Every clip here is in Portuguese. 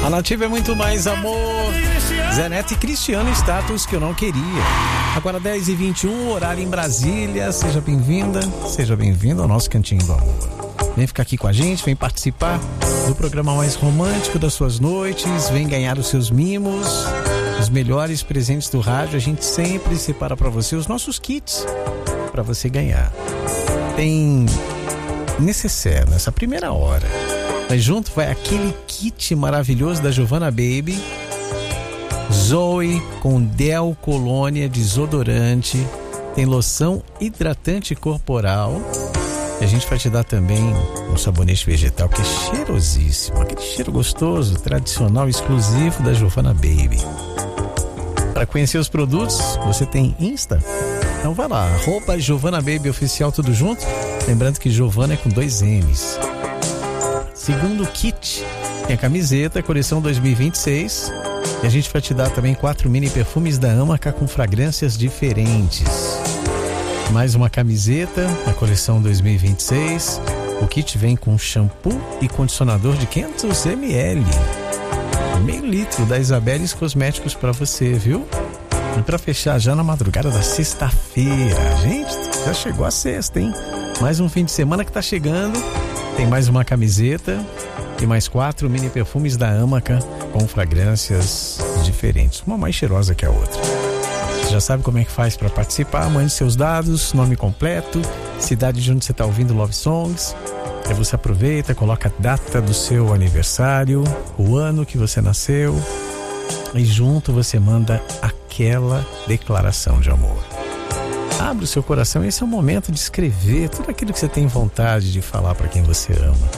A Nativa é muito mais amor. Zé Neto e Cristiano, status que eu não queria. Agora 10h21, horário em Brasília. Seja bem-vinda, seja bem-vindo ao nosso Cantinho do Amor. Vem ficar aqui com a gente, vem participar do programa mais romântico das suas noites, vem ganhar os seus mimos, os melhores presentes do rádio. A gente sempre separa para você os nossos kits para você ganhar. Tem necessaire nessa primeira hora. Mas junto vai aquele kit maravilhoso da Giovanna Baby, Zoe com Del Colônia desodorante, tem loção hidratante corporal. E a gente vai te dar também um sabonete vegetal que é cheirosíssimo, aquele cheiro gostoso, tradicional, exclusivo da Giovanna Baby. Para conhecer os produtos, você tem Insta? Então vai lá, @Giovanna Baby Oficial, tudo junto. Lembrando que Giovanna é com 2 M's. Segundo kit, tem a camiseta, coleção 2026. E a gente vai te dar também 4 mini perfumes da Amaca com fragrâncias diferentes. Mais uma camiseta, a coleção 2026. O kit vem com shampoo e condicionador de 500 ml. Meio litro da Isabeles Cosméticos para você, viu? E para fechar já na madrugada da sexta-feira. Gente, já chegou a sexta, hein? Mais um fim de semana que tá chegando. Tem mais uma camiseta e mais 4 mini perfumes da Amaca com fragrâncias diferentes. Uma mais cheirosa que a outra. Você já sabe como é que faz para participar. Mande seus dados, nome completo, cidade de onde você está ouvindo Love Songs. Aí você aproveita, coloca a data do seu aniversário, o ano que você nasceu. E junto você manda aquela declaração de amor. Abre o seu coração, esse é o momento de escrever tudo aquilo que você tem vontade de falar para quem você ama.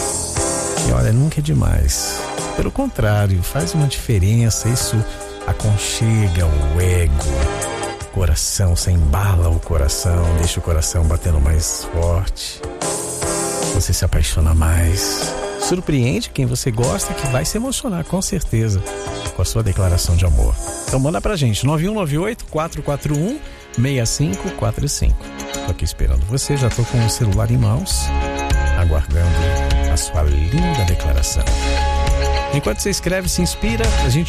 E olha, nunca é demais. Pelo contrário, faz uma diferença, isso aconchega o ego, o coração, você embala o coração, deixa o coração batendo mais forte. Você se apaixona mais. Surpreende quem você gosta, que vai se emocionar com certeza com a sua declaração de amor. Então manda pra gente, 9198-441-6545. Tô aqui esperando você, já tô com o celular em mãos, aguardando a sua linda declaração. Enquanto você escreve, se inspira, a gente